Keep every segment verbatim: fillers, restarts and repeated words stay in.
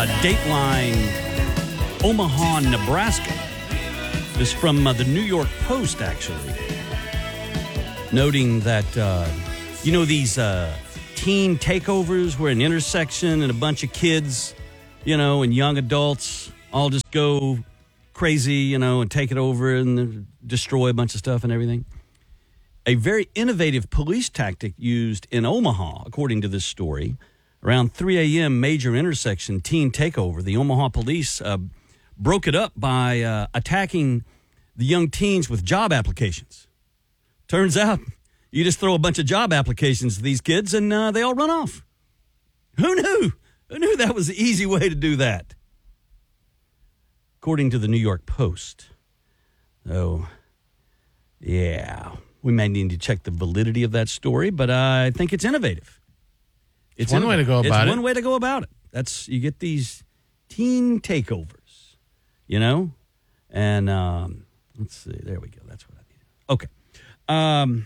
Uh, Dateline, Omaha, Nebraska. This is from uh, the New York Post, actually. Noting that, uh, you know, these uh, teen takeovers where an intersection and a bunch of kids, you know, and young adults all just go crazy, you know, and take it over and destroy a bunch of stuff and everything. A very innovative police tactic used in Omaha, according to this story. Around three a.m., major intersection teen takeover. The Omaha police uh, broke it up by uh, attacking the young teens with job applications. Turns out you just throw a bunch of job applications to these kids and uh, they all run off. Who knew? Who knew that was the easy way to do that? According to the New York Post. Oh, yeah. We may need to check the validity of that story, but uh, I think it's innovative. It's one way to go about it. it. It's one way to go about it. That's you get these teen takeovers, you know? And um, let's see. There we go. That's what I need. Okay. Um,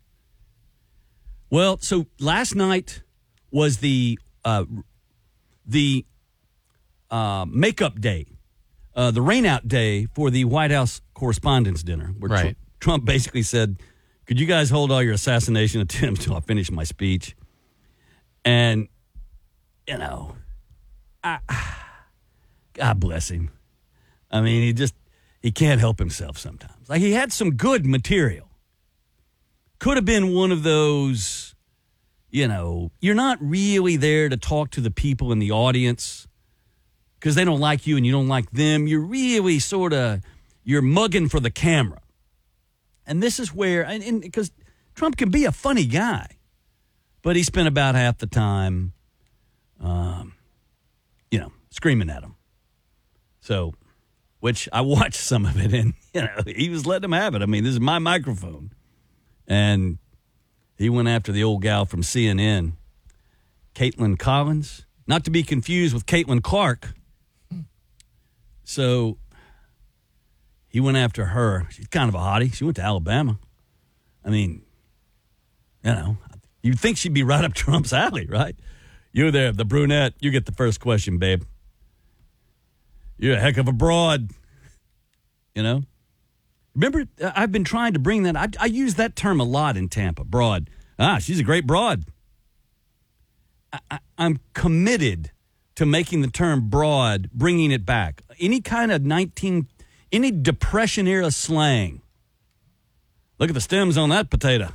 well, so last night was the uh, the uh, makeup day, uh, the rainout day for the White House Correspondents' Dinner, where right. Trump, Trump basically said, could you guys hold all your assassination attempts until I finish my speech? And, you know, I, God bless him. I mean, he just, he can't help himself sometimes. Like, he had some good material. Could have been one of those, you know, you're not really there to talk to the people in the audience because they don't like you and you don't like them. You're really sort of, you're mugging for the camera. And this is where, and because Trump can be a funny guy, but he spent about half the time, um, you know, screaming at him. So, which I watched some of it, and, you know, he was letting him have it. I mean, this is my microphone. And he went after the old gal from C N N, Caitlin Collins, not to be confused with Caitlin Clark. So he went after her. She's kind of a hottie. She went to Alabama. I mean, you know, you'd think she'd be right up Trump's alley, right? You there, the brunette, you get the first question, babe. You're a heck of a broad, you know? Remember, I've been trying to bring that. I, I use that term a lot in Tampa, broad. Ah, she's a great broad. I, I, I'm committed to making the term broad, bringing it back. Any kind of nineteen, any Depression-era slang. Look at the stems on that potato.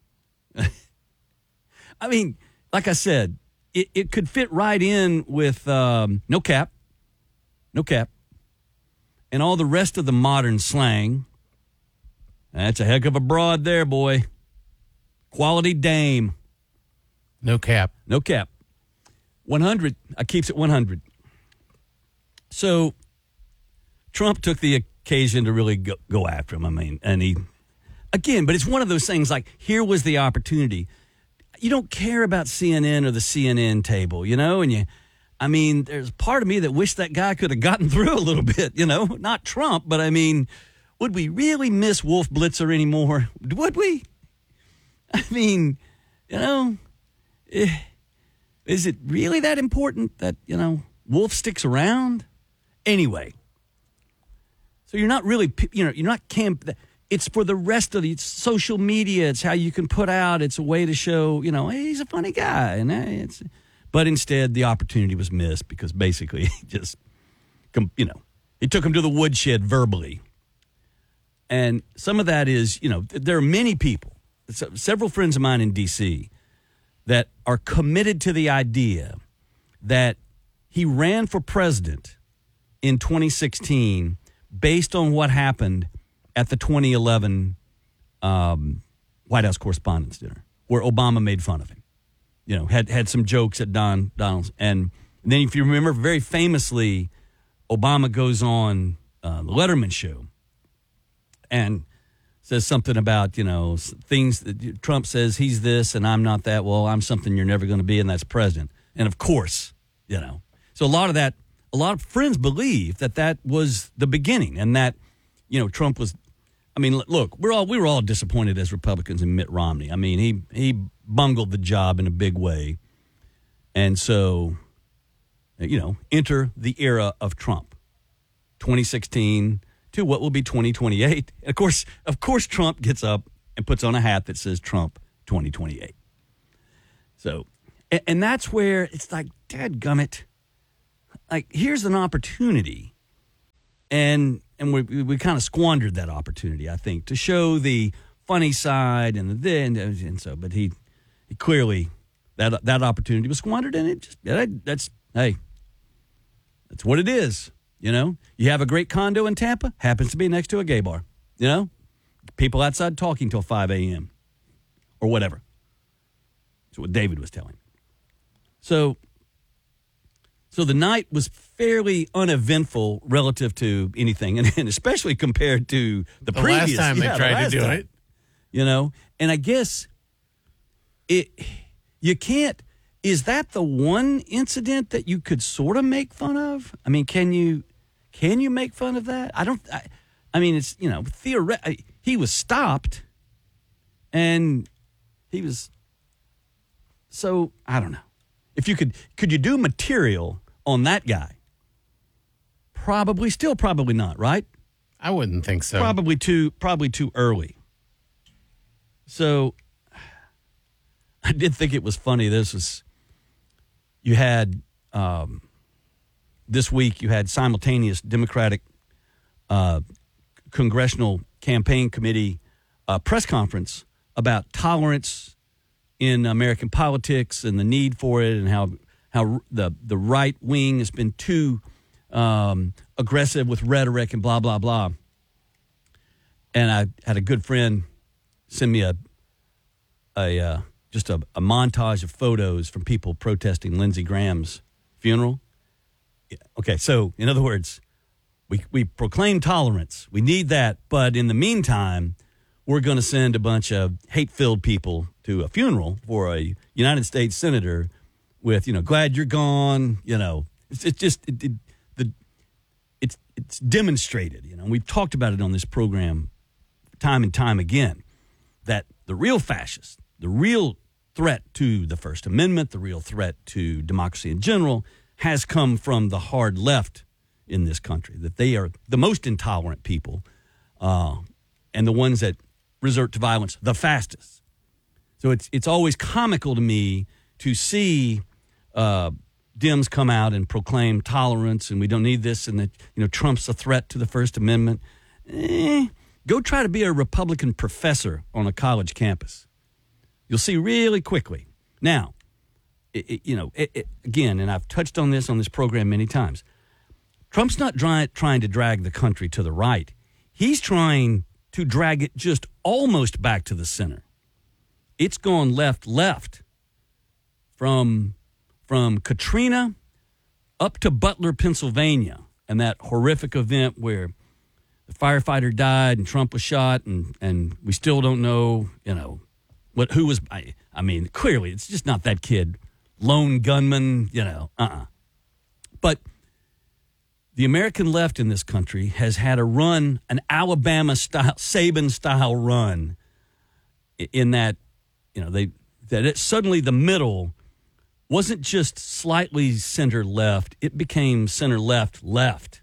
I mean, like I said, it, it could fit right in with um, no cap, no cap, and all the rest of the modern slang. That's a heck of a broad there, boy. Quality dame. No cap. No cap. one hundred. I keeps it one hundred. So Trump took the occasion to really go, go after him. I mean, and he, again, but it's one of those things like, here was the opportunity. You don't care about C N N or the C N N table, you know, and you, I mean, there's part of me that wish that guy could have gotten through a little bit, you know, not Trump, but I mean, would we really miss Wolf Blitzer anymore? Would we? I mean, you know, eh, is it really that important that, you know, Wolf sticks around? Anyway, so you're not really, you know, you're not camp. It's for the rest of the it's social media. It's how you can put out. It's a way to show, you know, hey, he's a funny guy. And hey, it's, but instead, the opportunity was missed because basically, he just, you know, he took him to the woodshed verbally. And some of that is, you know, there are many people, several friends of mine in D C that are committed to the idea that he ran for president in twenty sixteen based on what happened at the twenty eleven um, White House Correspondents' Dinner, where Obama made fun of him. You know, had had some jokes at Don Donald's. And then if you remember, very famously, Obama goes on uh, the Letterman show and says something about, you know, things that Trump says he's this and I'm not that. Well, I'm something you're never going to be, and that's president. And of course, you know, so a lot of that, a lot of friends believe that that was the beginning and that, you know, Trump was, I mean, look, we're all, we were all disappointed as Republicans in Mitt Romney. I mean, he, he bungled the job in a big way. And so, you know, enter the era of Trump, twenty sixteen to what will be twenty twenty-eight. Of course, of course, Trump gets up and puts on a hat that says Trump twenty twenty-eight. So, and, and that's where it's like, dadgummit, like here's an opportunity, and and we we kind of squandered that opportunity, I think, to show the funny side and the then and, and so, but he, he clearly that that opportunity was squandered, and it just that, that's hey, that's what it is. You know, you have a great condo in Tampa, happens to be next to a gay bar. You know, people outside talking till five a.m. or whatever. That's what David was telling me. So, so the night was fairly uneventful relative to anything, and, and especially compared to the, the previous. last time yeah, they tried the to do time, it. You know, and I guess it you can't. Is that the one incident that you could sort of make fun of? I mean, can you can you make fun of that? I don't. I, I mean, it's you know, theoretically, he was stopped, and he was. So I don't know if you could. Could you do material on that guy? Probably, still probably not. Right? I wouldn't think so. Probably too. Probably too early. So I did think it was funny. This was. You had, um, this week, you had simultaneous Democratic uh, Congressional Campaign Committee uh, press conference about tolerance in American politics and the need for it, and how how the, the right wing has been too um, aggressive with rhetoric and blah, blah, blah. And I had a good friend send me a a uh, just a, a montage of photos from people protesting Lindsey Graham's funeral. Yeah. Okay, so in other words, we we proclaim tolerance. We need that, but in the meantime, we're going to send a bunch of hate-filled people to a funeral for a United States senator with, you know, glad you're gone. You know, it's, it's just it, it, the it's it's demonstrated. You know, we've talked about it on this program time and time again that the real fascists, the real threat to the First Amendment, the real threat to democracy in general, has come from the hard left in this country, that they are the most intolerant people uh, and the ones that resort to violence the fastest. So it's it's always comical to me to see uh, Dems come out and proclaim tolerance and we don't need this and that, you know, Trump's a threat to the First Amendment. Eh, go try to be a Republican professor on a college campus. You'll see really quickly. Now, it, it, you know, it, it, again, and I've touched on this on this program many times, Trump's not dry, trying to drag the country to the right. He's trying to drag it just almost back to the center. It's gone left, left from, from Katrina up to Butler, Pennsylvania, and that horrific event where the firefighter died and Trump was shot, and, and we still don't know, you know, what who was. I, I mean, clearly, it's just not that kid, lone gunman, you know, uh-uh. But the American left in this country has had a run, an Alabama-style, Saban-style run in that, you know, they that it, suddenly the middle wasn't just slightly center-left. It became center-left-left.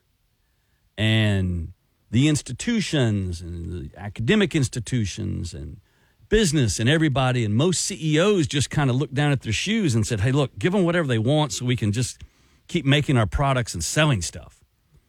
And the institutions and the academic institutions and business and everybody and most C E Os just kind of looked down at their shoes and said, hey, look, give them whatever they want so we can just keep making our products and selling stuff.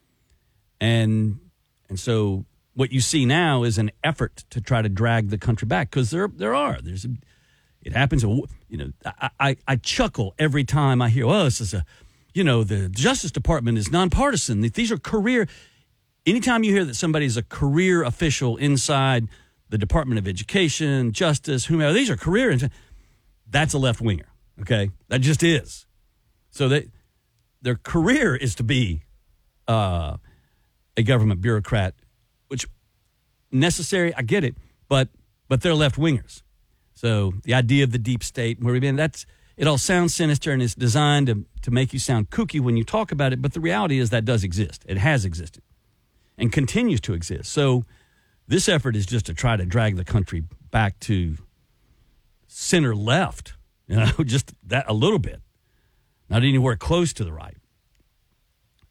And and so what you see now is an effort to try to drag the country back, because there there are. There's a, it happens, you know, I, I, I chuckle every time I hear, oh, this is a, you know, the Justice Department is nonpartisan. These are career. Anytime you hear that somebody is a career official inside the Department of Education, Justice, whomever, these are career, that's a left winger. Okay, that just is. So they, their career is to be uh, a government bureaucrat, which necessary. I get it, but but they're left wingers. So the idea of the deep state, where we've been, that's it. All sounds sinister and it's designed to to make you sound kooky when you talk about it. But the reality is that does exist. It has existed and continues to exist. So this effort is just to try to drag the country back to center left, you know, just that a little bit, not anywhere close to the right.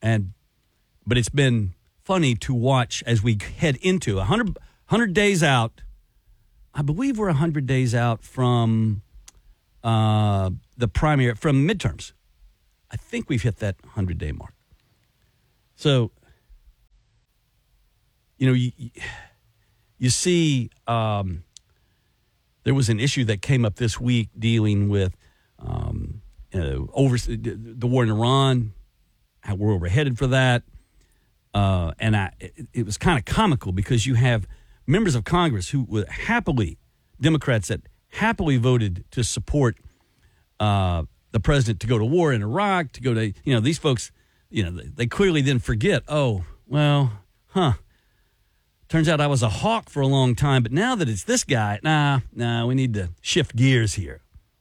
And but it's been funny to watch as we head into one hundred, one hundred days out. I believe we're one hundred days out from uh, the primary, from midterms. I think we've hit that one hundred-day mark. So, you know, you, you see um, there was an issue that came up this week dealing with um, uh, over the war in Iran, how where we're headed for that. Uh, and I, it, it was kind of comical because you have members of Congress who would happily, Democrats that happily voted to support uh, the president to go to war in Iraq, to go to, you know, these folks, you know, they, they clearly then forget, oh, well, huh. Turns out I was a hawk for a long time, but now that it's this guy, nah, nah, we need to shift gears here.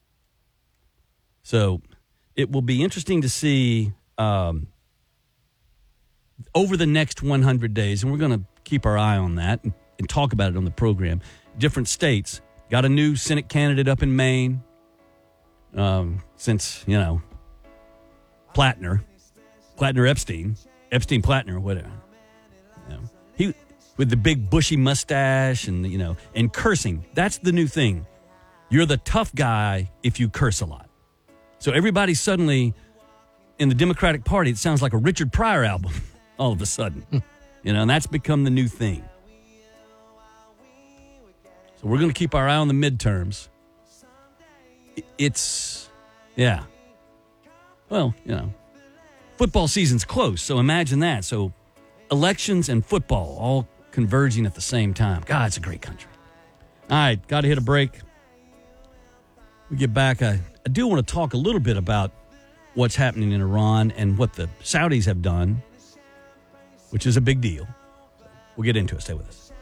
So it will be interesting to see um, over the next one hundred days, and we're going to keep our eye on that and, and talk about it on the program. Different states got a new Senate candidate up in Maine um, since, you know, Plattner, Plattner Epstein, Epstein Plattner, whatever. You know, he with the big bushy mustache and, you know, and cursing. That's the new thing. You're the tough guy if you curse a lot. So everybody suddenly in the Democratic Party, it sounds like a Richard Pryor album all of a sudden. You know, and that's become the new thing. So we're going to keep our eye on the midterms. It's, yeah. Well, you know, football season's close, so imagine that. So elections and football all converging at the same time. God, it's a great country. All right, got to hit a break. We get back. I, I do want to talk a little bit about what's happening in Iran and what the Saudis have done, which is a big deal. We'll get into it. Stay with us.